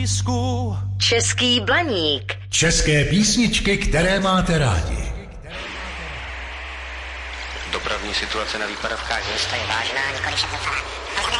písku. Český Blaník. České písničky, které máte rádi. Dopravní situace na výpadovkách města je vážná, nikoli však docela.